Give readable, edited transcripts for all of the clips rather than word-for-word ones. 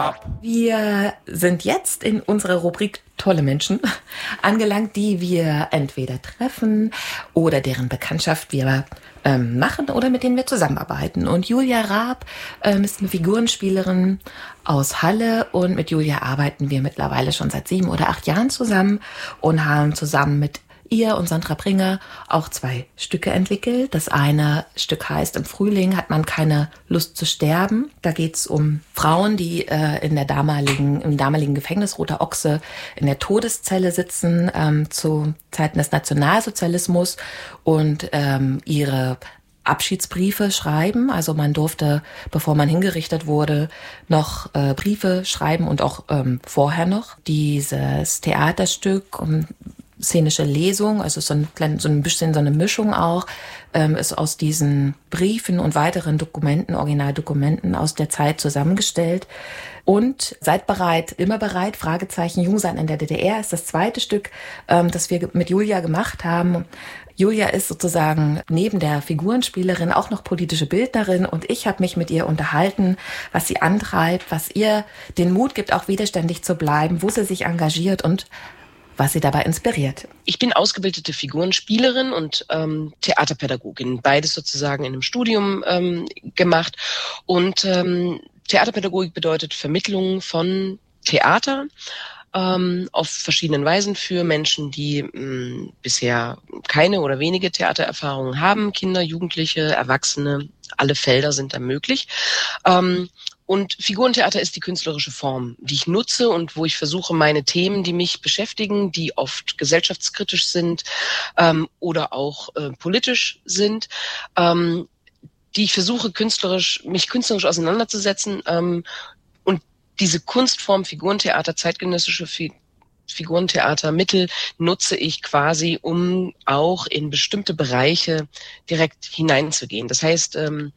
Raab. Wir sind jetzt in unserer Rubrik Tolle Menschen angelangt, die wir entweder treffen oder deren Bekanntschaft wir machen oder mit denen wir zusammenarbeiten. Und Julia Raab ist eine Figurenspielerin aus Halle und mit Julia arbeiten wir mittlerweile schon seit 7 oder 8 Jahren zusammen und haben zusammen mit ihr und Sandra Pringer auch 2 Stücke entwickelt. Das eine Stück heißt Im Frühling hat man keine Lust zu sterben. Da geht's um Frauen, die im damaligen Gefängnis Roter Ochse in der Todeszelle sitzen, zu Zeiten des Nationalsozialismus und ihre Abschiedsbriefe schreiben. Also man durfte, bevor man hingerichtet wurde, noch Briefe schreiben und auch vorher noch. Dieses Theaterstück, szenische Lesung, also so ein bisschen so eine Mischung auch, ist aus diesen Briefen und weiteren Dokumenten, Originaldokumenten aus der Zeit zusammengestellt. Und Seid bereit, immer bereit, Fragezeichen, Jungsein in der DDR ist das zweite Stück, das wir mit Julia gemacht haben. Julia ist sozusagen neben der Figurenspielerin auch noch politische Bildnerin und ich habe mich mit ihr unterhalten, was sie antreibt, was ihr den Mut gibt, auch widerständig zu bleiben, wo sie sich engagiert und was sie dabei inspiriert. Ich bin ausgebildete Figurenspielerin und Theaterpädagogin, beides sozusagen in einem Studium gemacht. Und Theaterpädagogik bedeutet Vermittlung von Theater auf verschiedenen Weisen für Menschen, die bisher keine oder wenige Theatererfahrungen haben, Kinder, Jugendliche, Erwachsene, alle Felder sind da möglich. Und Figurentheater ist die künstlerische Form, die ich nutze und wo ich versuche, meine Themen, die mich beschäftigen, die oft gesellschaftskritisch sind oder auch politisch sind, die ich versuche, mich künstlerisch auseinanderzusetzen und diese Kunstform Figurentheater, zeitgenössische Figurentheatermittel nutze ich quasi, um auch in bestimmte Bereiche direkt hineinzugehen. Das heißt,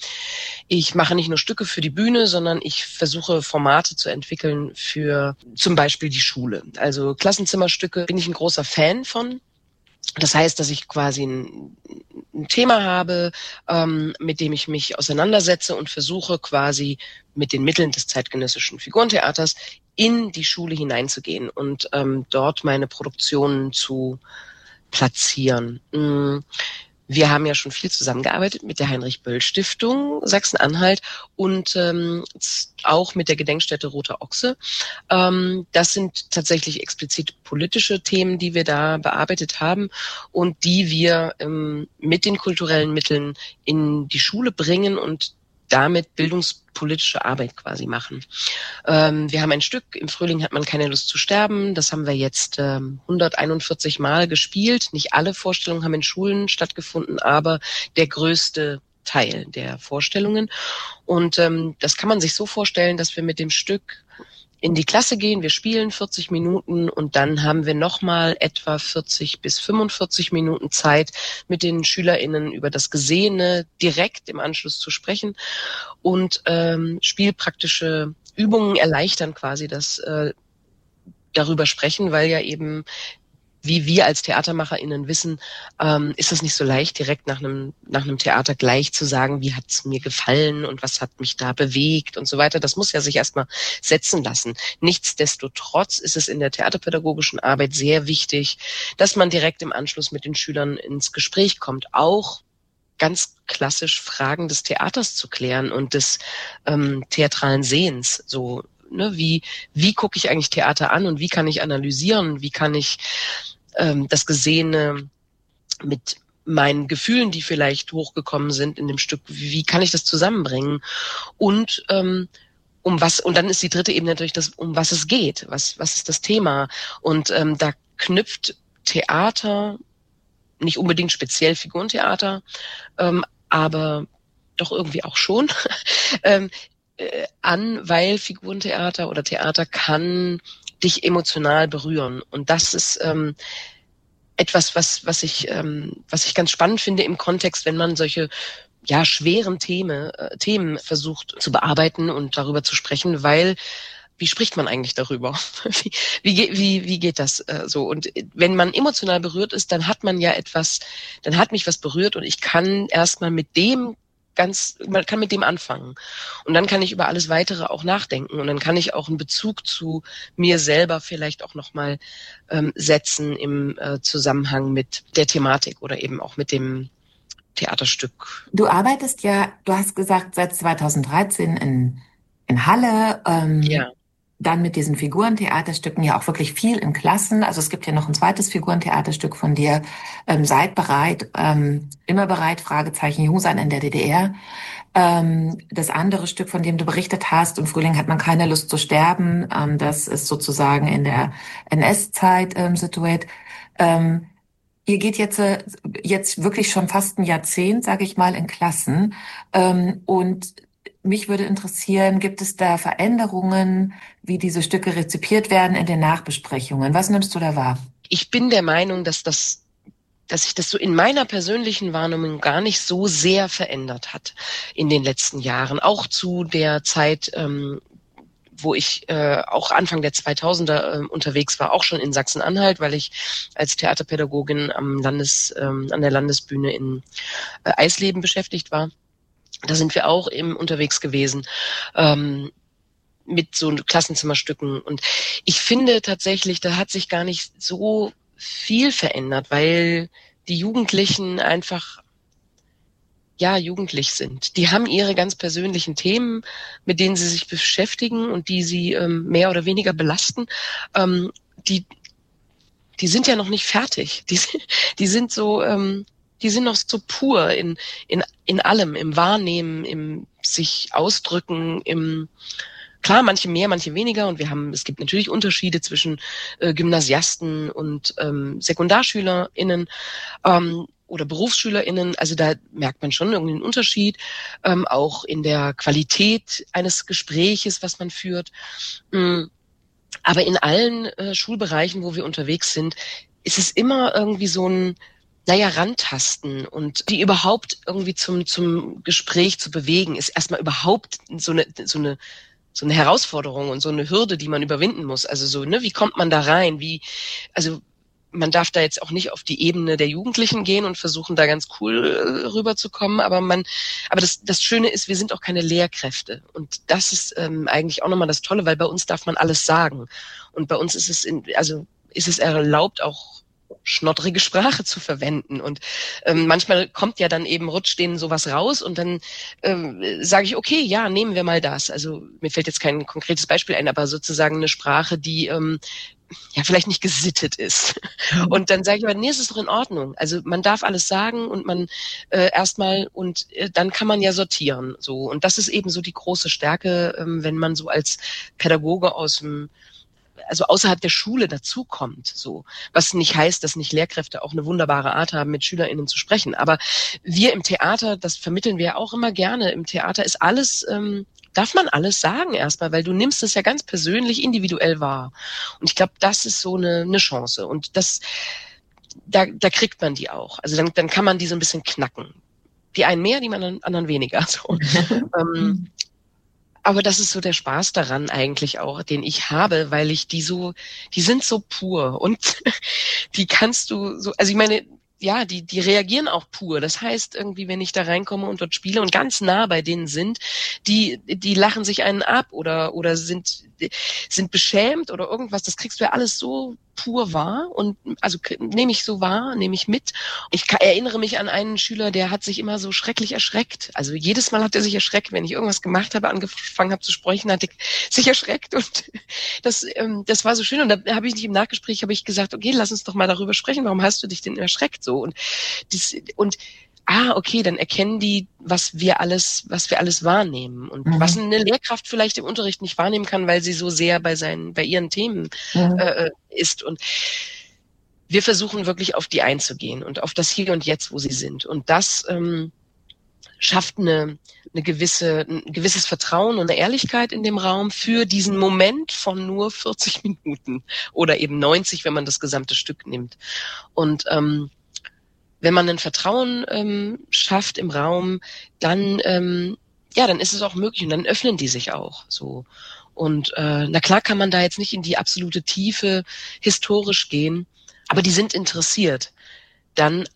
ich mache nicht nur Stücke für die Bühne, sondern ich versuche Formate zu entwickeln für zum Beispiel die Schule. Also Klassenzimmerstücke bin ich ein großer Fan von. Das heißt, dass ich quasi ein Thema habe, mit dem ich mich auseinandersetze und versuche quasi mit den Mitteln des zeitgenössischen Figurentheaters in die Schule hineinzugehen und dort meine Produktionen zu platzieren. Wir haben ja schon viel zusammengearbeitet mit der Heinrich-Böll-Stiftung Sachsen-Anhalt und auch mit der Gedenkstätte Roter Ochse. Das sind tatsächlich explizit politische Themen, die wir da bearbeitet haben und die wir mit den kulturellen Mitteln in die Schule bringen und damit bildungspolitische Arbeit quasi machen. Wir haben ein Stück, Im Frühling hat man keine Lust zu sterben. Das haben wir jetzt 141 Mal gespielt. Nicht alle Vorstellungen haben in Schulen stattgefunden, aber der größte Teil der Vorstellungen. Und das kann man sich so vorstellen, dass wir mit dem Stück in die Klasse gehen, wir spielen 40 Minuten und dann haben wir nochmal etwa 40 bis 45 Minuten Zeit, mit den SchülerInnen über das Gesehene direkt im Anschluss zu sprechen. Und spielpraktische Übungen erleichtern quasi das darüber sprechen, weil ja eben, wie wir als TheatermacherInnen wissen, ist es nicht so leicht, direkt nach einem Theater gleich zu sagen, wie hat es mir gefallen und was hat mich da bewegt und so weiter. Das muss ja sich erstmal setzen lassen. Nichtsdestotrotz ist es in der theaterpädagogischen Arbeit sehr wichtig, dass man direkt im Anschluss mit den Schülern ins Gespräch kommt, auch ganz klassisch Fragen des Theaters zu klären und des theatralen Sehens, so. Ne, wie gucke ich eigentlich Theater an und wie kann ich analysieren, wie kann ich das Gesehene mit meinen Gefühlen, die vielleicht hochgekommen sind in dem Stück, wie kann ich das zusammenbringen und und dann ist die dritte Ebene natürlich das, um was es geht, was ist das Thema und da knüpft Theater, nicht unbedingt speziell Figurentheater, aber doch irgendwie auch schon, an, weil Figurentheater oder Theater kann dich emotional berühren. Und das ist etwas, was ich ganz spannend finde im Kontext, wenn man solche schweren Themen versucht zu bearbeiten und darüber zu sprechen, weil wie spricht man eigentlich darüber? Wie geht das so? Und wenn man emotional berührt ist, dann hat mich was berührt und ich kann erstmal mit dem man kann mit dem anfangen. Und dann kann ich über alles Weitere auch nachdenken. Und dann kann ich auch einen Bezug zu mir selber vielleicht auch nochmal setzen im Zusammenhang mit der Thematik oder eben auch mit dem Theaterstück. Du arbeitest ja, du hast gesagt, seit 2013 in Halle, Ja. dann mit diesen Figurentheaterstücken ja auch wirklich viel in Klassen. Also es gibt ja noch ein zweites Figurentheaterstück von dir. Seid bereit, immer bereit, Fragezeichen, Jung sein in der DDR. Das andere Stück, von dem du berichtet hast, im Frühling hat man keine Lust zu sterben. Das ist sozusagen in der NS-Zeit situiert. Ihr geht jetzt wirklich schon fast ein Jahrzehnt, sage ich mal, in Klassen. Und mich würde interessieren, gibt es da Veränderungen, wie diese Stücke rezipiert werden in den Nachbesprechungen? Was nimmst du da wahr? Ich bin der Meinung, dass sich das so in meiner persönlichen Wahrnehmung gar nicht so sehr verändert hat in den letzten Jahren. Auch zu der Zeit, wo ich auch Anfang der 2000er unterwegs war, auch schon in Sachsen-Anhalt, weil ich als Theaterpädagogin an der Landesbühne in Eisleben beschäftigt war. Da sind wir auch eben unterwegs gewesen mit so Klassenzimmerstücken. Und ich finde tatsächlich, da hat sich gar nicht so viel verändert, weil die Jugendlichen einfach jugendlich sind. Die haben ihre ganz persönlichen Themen, mit denen sie sich beschäftigen und die sie mehr oder weniger belasten. Die sind ja noch nicht fertig. Die sind so, die sind noch so pur in allem, im Wahrnehmen, im sich ausdrücken, klar, manche mehr, manche weniger. Und es gibt natürlich Unterschiede zwischen Gymnasiasten und SekundarschülerInnen oder BerufsschülerInnen. Also da merkt man schon irgendwie einen Unterschied, auch in der Qualität eines Gespräches, was man führt. Aber in allen Schulbereichen, wo wir unterwegs sind, ist es immer irgendwie so ein rantasten und die überhaupt irgendwie zum Gespräch zu bewegen, ist erstmal überhaupt so eine Herausforderung und so eine Hürde, die man überwinden muss. Also so, wie kommt man da rein? Also man darf da jetzt auch nicht auf die Ebene der Jugendlichen gehen und versuchen, da ganz cool rüberzukommen. Aber das Schöne ist, wir sind auch keine Lehrkräfte. Und das ist eigentlich auch nochmal das Tolle, weil bei uns darf man alles sagen. Und bei uns ist es erlaubt, auch schnoddrige Sprache zu verwenden. Und manchmal rutscht denen sowas raus und dann sage ich, okay, ja, nehmen wir mal das. Also mir fällt jetzt kein konkretes Beispiel ein, aber sozusagen eine Sprache, die vielleicht nicht gesittet ist. Und dann sage ich aber, nee, es ist doch in Ordnung. Also man darf alles sagen und man erstmal und dann kann man ja sortieren. So. Und das ist eben so die große Stärke, wenn man so als Pädagoge außerhalb der Schule dazukommt, so. Was nicht heißt, dass nicht Lehrkräfte auch eine wunderbare Art haben, mit SchülerInnen zu sprechen. Aber wir im Theater, das vermitteln wir auch immer gerne. Im Theater ist alles, darf man alles sagen erstmal, weil du nimmst es ja ganz persönlich, individuell wahr. Und ich glaube, das ist so eine Chance. Und da kriegt man die auch. Also dann kann man die so ein bisschen knacken. Die einen mehr, die anderen weniger. So. Aber das ist so der Spaß daran eigentlich auch, den ich habe, weil ich die sind so pur und die kannst du so, also ich meine, ja, die reagieren auch pur. Das heißt irgendwie, wenn ich da reinkomme und dort spiele und ganz nah bei denen sind, die lachen sich einen ab oder sind beschämt oder irgendwas. Das kriegst du ja alles so pur wahr und also nehme ich so wahr, nehme ich mit. Ich erinnere mich an einen Schüler, der hat sich immer so schrecklich erschreckt. Also jedes Mal hat er sich erschreckt, wenn ich irgendwas gemacht habe, angefangen habe zu sprechen, hat er sich erschreckt und das war so schön. Und da habe ich nicht im Nachgespräch gesagt, okay, lass uns doch mal darüber sprechen. Warum hast du dich denn erschreckt so? Und okay, dann erkennen die, was wir alles wahrnehmen und was eine Lehrkraft vielleicht im Unterricht nicht wahrnehmen kann, weil sie so sehr bei ihren Themen ist. Und wir versuchen wirklich auf die einzugehen und auf das Hier und Jetzt, wo sie sind. Und das schafft ein gewisses Vertrauen und eine Ehrlichkeit in dem Raum für diesen Moment von nur 40 Minuten oder eben 90, wenn man das gesamte Stück nimmt. Und wenn man ein Vertrauen schafft im Raum, dann ist es auch möglich und dann öffnen die sich auch so. Und na klar kann man da jetzt nicht in die absolute Tiefe historisch gehen, aber die sind interessiert. Dann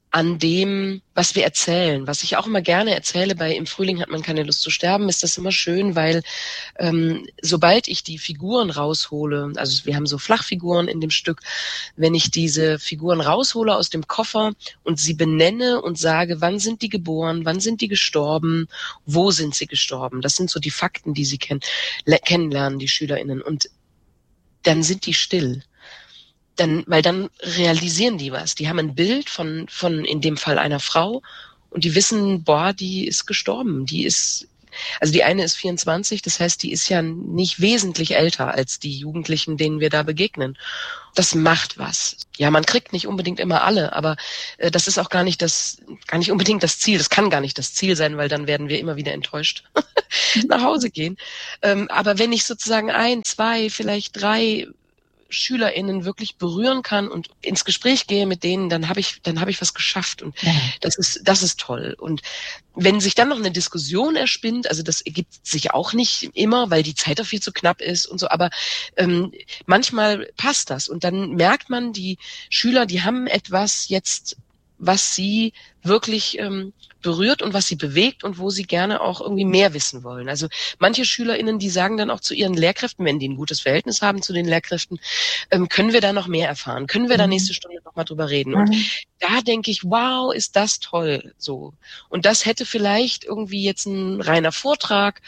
an dem, was wir erzählen. Was ich auch immer gerne erzähle bei Im Frühling hat man keine Lust zu sterben, ist das immer schön, weil sobald ich die Figuren raushole, also wir haben so Flachfiguren in dem Stück, wenn ich diese Figuren raushole aus dem Koffer und sie benenne und sage, wann sind die geboren, wann sind die gestorben, wo sind sie gestorben, das sind so die Fakten, die sie kennenlernen, die SchülerInnen, und dann sind die still. Weil dann realisieren die was. Die haben ein Bild von in dem Fall einer Frau und die wissen, boah, die ist gestorben. Also die eine ist 24, das heißt, die ist ja nicht wesentlich älter als die Jugendlichen, denen wir da begegnen. Das macht was. Ja, man kriegt nicht unbedingt immer alle, aber das ist auch gar nicht unbedingt das Ziel. Das kann gar nicht das Ziel sein, weil dann werden wir immer wieder enttäuscht nach Hause gehen. Aber wenn ich sozusagen 1, 2, vielleicht 3 SchülerInnen wirklich berühren kann und ins Gespräch gehe mit denen, dann habe ich was geschafft, und das ist toll. Und wenn sich dann noch eine Diskussion erspinnt, also das ergibt sich auch nicht immer, weil die Zeit auch viel zu knapp ist und so, aber manchmal passt das, und dann merkt man, die Schüler, die haben etwas jetzt, was sie wirklich berührt und was sie bewegt und wo sie gerne auch irgendwie mehr wissen wollen. Also manche SchülerInnen, die sagen dann auch zu ihren Lehrkräften, wenn die ein gutes Verhältnis haben zu den Lehrkräften, können wir da noch mehr erfahren? Können wir da nächste Stunde noch mal drüber reden? Und da denke ich, wow, ist das toll, so. Und das hätte vielleicht irgendwie jetzt ein reiner Vortrag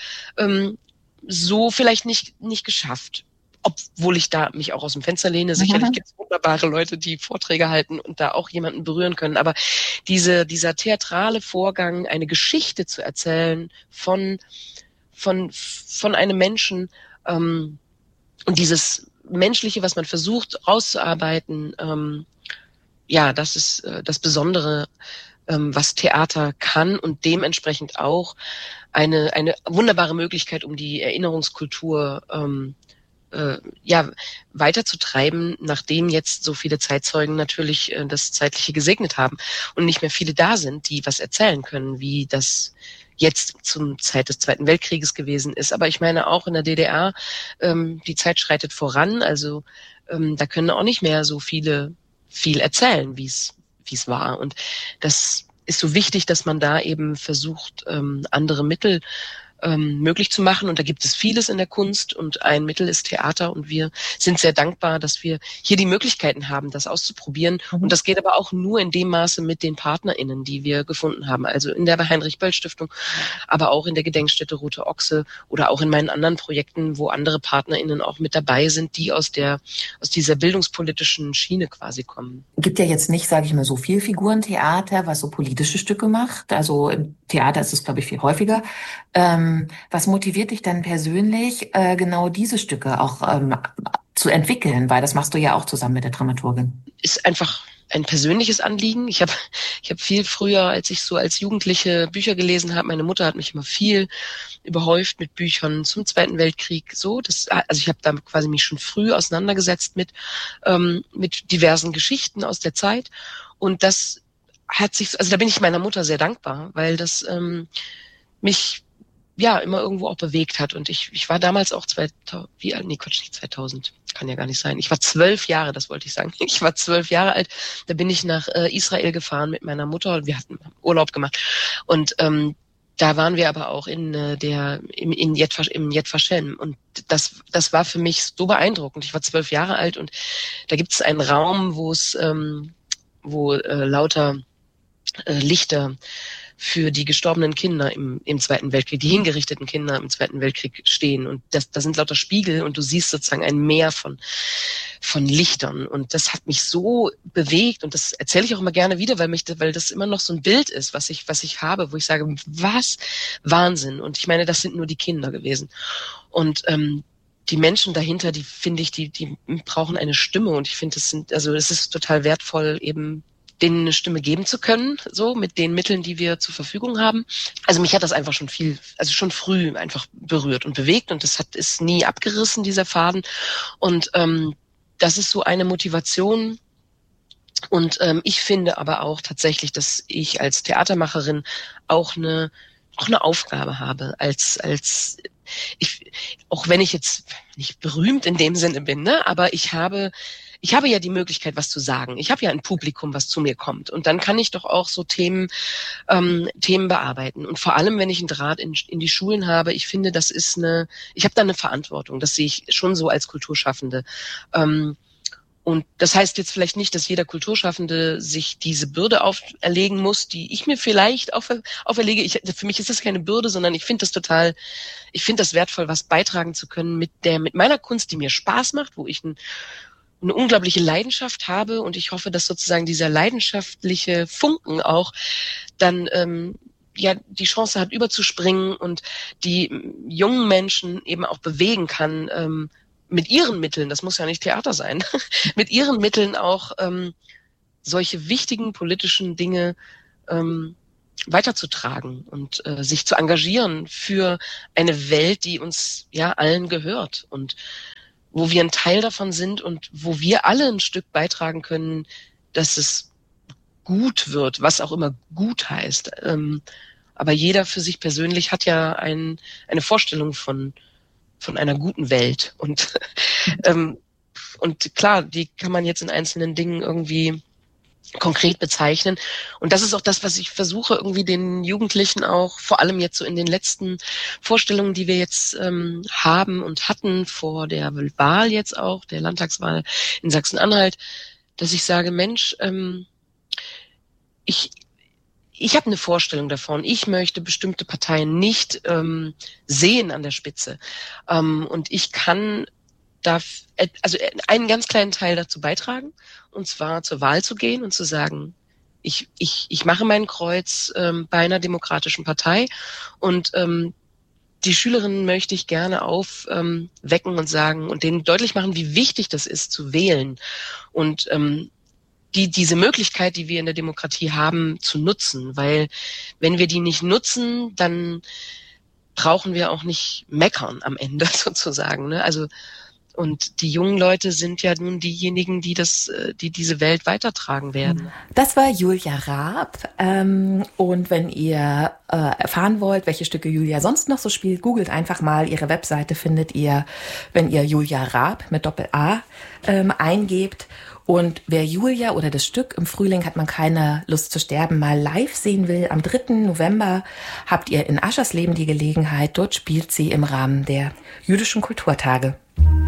so vielleicht nicht geschafft. Obwohl ich da mich auch aus dem Fenster lehne. Sicherlich gibt es wunderbare Leute, die Vorträge halten und da auch jemanden berühren können. Aber dieser theatrale Vorgang, eine Geschichte zu erzählen von einem Menschen, und dieses Menschliche, was man versucht rauszuarbeiten, ja, das ist das Besondere, was Theater kann, und dementsprechend auch eine wunderbare Möglichkeit, um die Erinnerungskultur ja, weiterzutreiben, nachdem jetzt so viele Zeitzeugen natürlich das Zeitliche gesegnet haben und nicht mehr viele da sind, die was erzählen können, wie das jetzt zum Zeit des Zweiten Weltkrieges gewesen ist. Aber ich meine auch in der DDR, die Zeit schreitet voran, also da können auch nicht mehr so viel erzählen, wie es war. Und das ist so wichtig, dass man da eben versucht, andere Mittel möglich zu machen. Und da gibt es vieles in der Kunst, und ein Mittel ist Theater, und wir sind sehr dankbar, dass wir hier die Möglichkeiten haben, das auszuprobieren. Und das geht aber auch nur in dem Maße mit den PartnerInnen, die wir gefunden haben. Also in der Heinrich-Böll-Stiftung, aber auch in der Gedenkstätte Rote Ochse oder auch in meinen anderen Projekten, wo andere PartnerInnen auch mit dabei sind, die aus dieser bildungspolitischen Schiene quasi kommen. Gibt ja jetzt nicht, sage ich mal, so viel Figurentheater, was so politische Stücke macht. Also im Theater ist es, glaube ich, viel häufiger. Was motiviert dich dann persönlich, genau diese Stücke auch zu entwickeln? Weil das machst du ja auch zusammen mit der Dramaturgin. Ist einfach ein persönliches Anliegen. Ich hab viel früher, als ich so als Jugendliche Bücher gelesen habe, meine Mutter hat mich immer viel überhäuft mit Büchern zum Zweiten Weltkrieg. So, also ich habe da quasi mich schon früh auseinandergesetzt mit diversen Geschichten aus der Zeit. Und das hat sich, also da bin ich meiner Mutter sehr dankbar, weil das mich ja immer irgendwo auch bewegt hat. Und ich war damals auch 2000, nicht 2000, kann ja gar nicht sein. Ich war 12 Jahre, das wollte ich sagen. Ich war 12 Jahre alt, da bin ich nach Israel gefahren mit meiner Mutter, und wir hatten Urlaub gemacht. Und da waren wir aber auch im Yad Vashem. Und das war für mich so beeindruckend. Ich war 12 Jahre alt, und da gibt es einen Raum, wo lauter Lichter für die gestorbenen Kinder im Zweiten Weltkrieg, die hingerichteten Kinder im Zweiten Weltkrieg stehen. Und da sind lauter Spiegel, und du siehst sozusagen ein Meer von Lichtern. Und das hat mich so bewegt, und das erzähle ich auch immer gerne wieder, weil das immer noch so ein Bild ist, was ich habe, wo ich sage, was Wahnsinn. Und ich meine, das sind nur die Kinder gewesen. Und die Menschen dahinter, die finde ich, die brauchen eine Stimme, und ich finde, es ist total wertvoll, eben denen eine Stimme geben zu können, so mit den Mitteln, die wir zur Verfügung haben. Also mich hat das einfach schon früh einfach berührt und bewegt, und das ist nie abgerissen, dieser Faden. Und das ist so eine Motivation. Und ich finde aber auch tatsächlich, dass ich als Theatermacherin auch eine Aufgabe habe, auch wenn ich jetzt nicht berühmt in dem Sinne bin, ne, aber ich habe ich habe ja die Möglichkeit, was zu sagen. Ich habe ja ein Publikum, was zu mir kommt. Und dann kann ich doch auch so Themen bearbeiten. Und vor allem, wenn ich einen Draht in die Schulen habe, ich finde, ich habe da eine Verantwortung. Das sehe ich schon so als Kulturschaffende. Und das heißt jetzt vielleicht nicht, dass jeder Kulturschaffende sich diese Bürde auferlegen muss, die ich mir vielleicht auferlege. Für mich ist das keine Bürde, sondern ich finde das wertvoll, was beitragen zu können mit meiner Kunst, die mir Spaß macht, wo ich eine unglaubliche Leidenschaft habe. Und ich hoffe, dass sozusagen dieser leidenschaftliche Funken auch dann die Chance hat, überzuspringen und die jungen Menschen eben auch bewegen kann, mit ihren Mitteln, das muss ja nicht Theater sein, mit ihren Mitteln auch solche wichtigen politischen Dinge weiterzutragen und sich zu engagieren für eine Welt, die uns ja allen gehört und wo wir ein Teil davon sind und wo wir alle ein Stück beitragen können, dass es gut wird, was auch immer gut heißt. Aber jeder für sich persönlich hat ja eine Vorstellung von einer guten Welt. Und klar, die kann man jetzt in einzelnen Dingen irgendwie konkret bezeichnen. Und das ist auch das, was ich versuche, irgendwie den Jugendlichen auch, vor allem jetzt so in den letzten Vorstellungen, die wir jetzt haben und hatten vor der Wahl jetzt auch, der Landtagswahl in Sachsen-Anhalt, dass ich sage, Mensch, ich habe eine Vorstellung davon. Ich möchte bestimmte Parteien nicht sehen an der Spitze. Und ich kann einen ganz kleinen Teil dazu beitragen, und zwar zur Wahl zu gehen und zu sagen, ich mache mein Kreuz bei einer demokratischen Partei und die Schülerinnen möchte ich gerne aufwecken und sagen und denen deutlich machen, wie wichtig das ist, zu wählen. Und diese Möglichkeit, die wir in der Demokratie haben, zu nutzen. Weil wenn wir die nicht nutzen, dann brauchen wir auch nicht meckern am Ende sozusagen. Ne? Also und die jungen Leute sind ja nun diejenigen, die diese Welt weitertragen werden. Das war Julia Raab. Und wenn ihr erfahren wollt, welche Stücke Julia sonst noch so spielt, googelt einfach mal. Ihre Webseite findet ihr, wenn ihr Julia Raab mit Doppel-A eingebt. Und wer Julia oder das Stück Im Frühling hat man keine Lust zu sterben mal live sehen will, am 3. November habt ihr in Aschersleben die Gelegenheit. Dort spielt sie im Rahmen der Jüdischen Kulturtage.